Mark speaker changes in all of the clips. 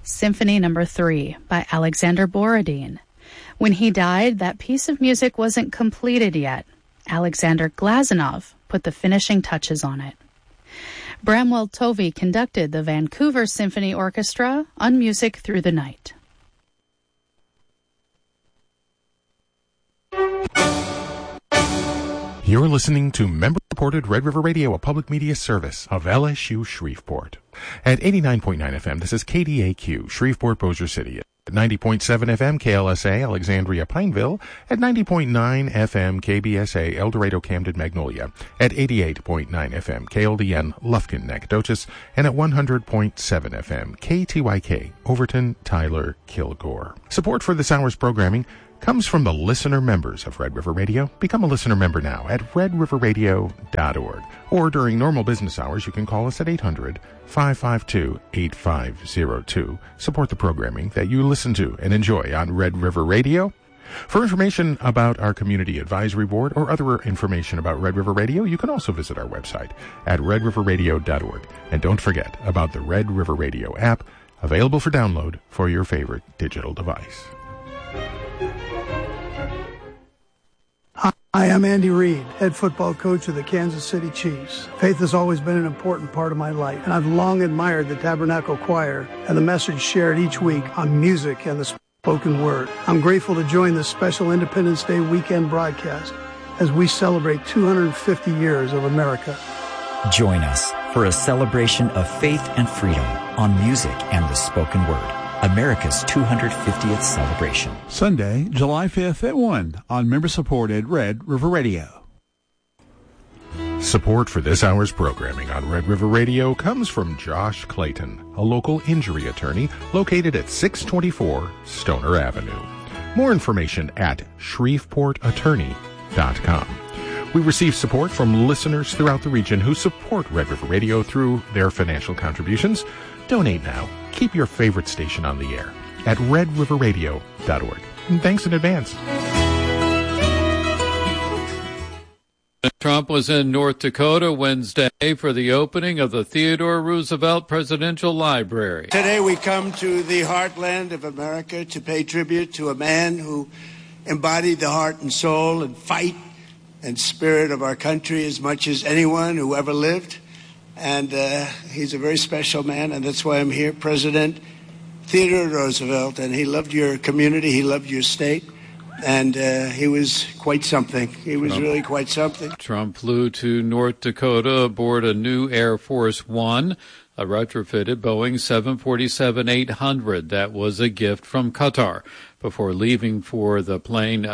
Speaker 1: Symphony No. 3 by Alexander Borodin. When he died, that piece of music wasn't completed yet. Alexander Glazunov put the finishing touches on it. Bramwell Tovey conducted the Vancouver Symphony Orchestra on Music Through the Night.
Speaker 2: You're listening to member-supported Red River Radio, a public media service of LSU Shreveport. At 89.9 FM, this is KDAQ, Shreveport, Bossier City. At 90.7 FM, KLSA, Alexandria, Pineville. At 90.9 FM, KBSA, El Dorado, Camden, Magnolia. At 88.9 FM, KLDN, Lufkin, Nacogdoches. And at 100.7 FM, KTYK, Overton, Tyler, Kilgore. Support for this hour's programming comes from the listener members of Red River Radio. Become a listener member now at redriverradio.org. Or during normal business hours, you can call us at 800-552-8502. Support the programming that you listen to and enjoy on Red River Radio. For information about our Community Advisory Board or other information about Red River Radio, you can also visit our website at redriverradio.org. And don't forget about the Red River Radio app, available for download for your favorite digital device.
Speaker 3: Hi, I'm Andy Reid, head football coach of the Kansas City Chiefs. Faith has always been an important part of my life, and I've long admired the Tabernacle Choir and the message shared each week on music and the spoken word. I'm grateful to join this special Independence Day weekend broadcast as we celebrate 250 years of America.
Speaker 4: Join us for a celebration of faith and freedom on music and the spoken word. America's 250th celebration.
Speaker 5: Sunday, July 5th at 1 on member-supported Red River Radio.
Speaker 2: Support for this hour's programming on Red River Radio comes from Josh Clayton, a local injury attorney located at 624 Stoner Avenue. More information at shreveportattorney.com. We receive support from listeners throughout the region who support Red River Radio through their financial contributions. Donate now. Keep your favorite station on the air at redriverradio.org. And thanks in advance.
Speaker 6: Trump was in North Dakota Wednesday for the opening of the Theodore Roosevelt Presidential Library.
Speaker 7: Today we come to the heartland of America to pay tribute to a man who embodied the heart and soul and fight and spirit of our country as much as anyone who ever lived. And he's a very special man, and that's why I'm here, President Theodore Roosevelt. And he loved your community, he loved your state, and he was quite something. He was really quite something.
Speaker 6: Trump flew to North Dakota aboard a new Air Force One, a retrofitted Boeing 747-800 that was a gift from Qatar before leaving for the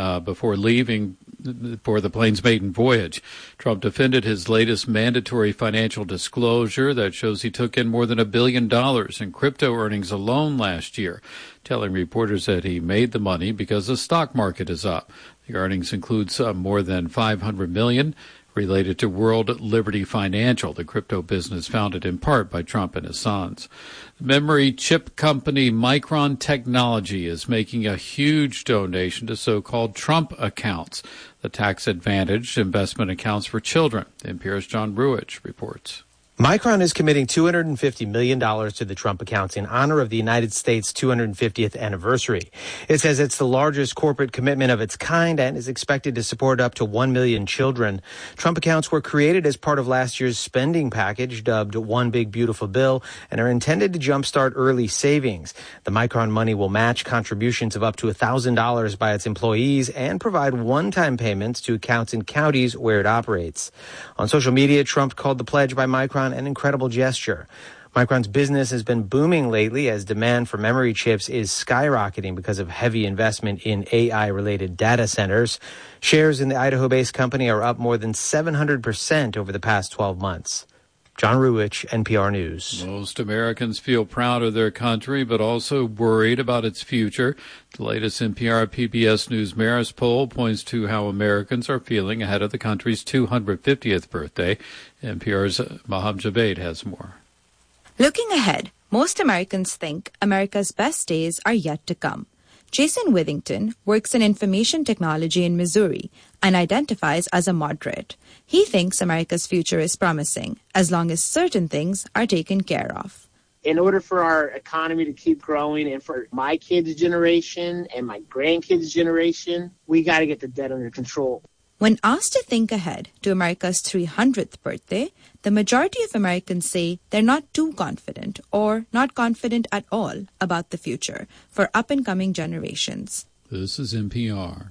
Speaker 6: plane's maiden voyage. Trump defended his latest mandatory financial disclosure that shows he took in more than $1 billion in crypto earnings alone last year, telling reporters that he made the money because the stock market is up. The earnings include more than $500 million related to World Liberty Financial, the crypto business founded in part by Trump and his sons. Memory chip company Micron Technology is making a huge donation to so-called Trump accounts, the tax-advantaged investment accounts for children. NPR's John Ruich reports.
Speaker 8: Micron is committing $250 million to the Trump accounts in honor of the United States' 250th anniversary. It says it's the largest corporate commitment of its kind and is expected to support up to 1 million children. Trump accounts were created as part of last year's spending package dubbed One Big Beautiful Bill and are intended to jumpstart early savings. The Micron money will match contributions of up to $1,000 by its employees and provide one-time payments to accounts in counties where it operates. On social media, Trump called the pledge by Micron an incredible gesture. Micron's business has been booming lately as demand for memory chips is skyrocketing because of heavy investment in AI-related data centers. Shares in the Idaho-based company are up more than 700% over the past 12 months. John Ruich, NPR News.
Speaker 6: Most Americans feel proud of their country, but also worried about its future. The latest NPR PBS News Marist poll points to how Americans are feeling ahead of the country's 250th birthday. NPR's Maham Javed has more.
Speaker 9: Looking ahead, most Americans think America's best days are yet to come. Jason Withington works in information technology in Missouri and identifies as a moderate. He thinks America's future is promising as long as certain things are taken care of.
Speaker 10: in order for our economy to keep growing and for my kids' generation and my grandkids' generation, we got to get the debt under control.
Speaker 9: When asked to think ahead to America's 300th birthday, the majority of Americans say they're not too confident or not confident at all about the future for up-and-coming generations.
Speaker 6: This is NPR.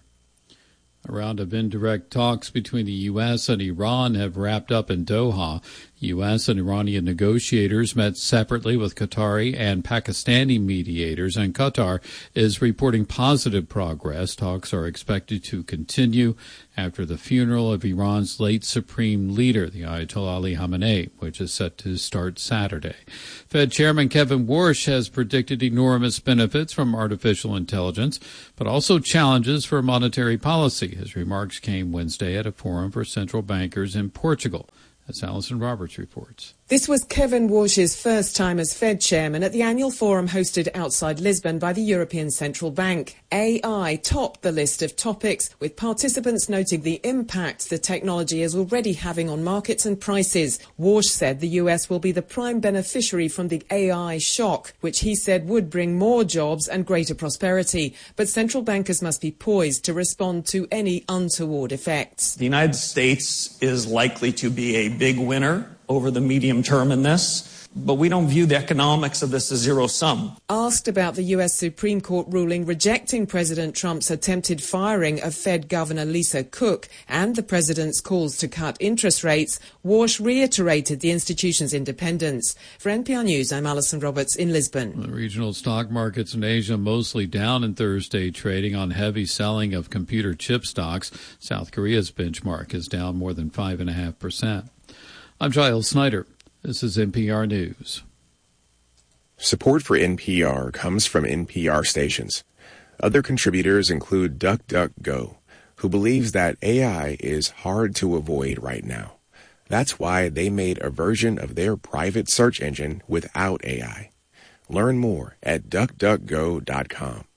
Speaker 6: A round of indirect talks between the U.S. and Iran have wrapped up in Doha. U.S. and Iranian negotiators met separately with Qatari and Pakistani mediators, and Qatar is reporting positive progress. Talks are expected to continue after the funeral of Iran's late supreme leader, the Ayatollah Ali Khamenei, which is set to start Saturday. Fed Chairman Kevin Warsh has predicted enormous benefits from artificial intelligence, but also challenges for monetary policy. His remarks came Wednesday at a forum for central bankers in Portugal, as Alison Roberts reports.
Speaker 11: This was Kevin Warsh's first time as Fed chairman at the annual forum hosted outside Lisbon by the European Central Bank. AI topped the list of topics, with participants noting the impact the technology is already having on markets and prices. Warsh said the US will be the prime beneficiary from the AI shock, which he said would bring more jobs and greater prosperity. But central bankers must be poised to respond to any untoward effects.
Speaker 12: The United States is likely to be a big winner over the medium term in this, but we don't view the economics of this as zero sum.
Speaker 11: Asked about the U.S. Supreme Court ruling rejecting President Trump's attempted firing of Fed Governor Lisa Cook and the president's calls to cut interest rates, Warsh reiterated the institution's independence. For NPR News, I'm Alison Roberts in Lisbon.
Speaker 6: The regional stock markets in Asia mostly down in Thursday trading on heavy selling of computer chip stocks. South Korea's benchmark is down more than 5.5%. I'm Giles Snyder. This is NPR News.
Speaker 13: Support for NPR comes from NPR stations. Other contributors include DuckDuckGo, who believes that AI is hard to avoid right now. That's why they made a version of their private search engine without AI. Learn more at DuckDuckGo.com.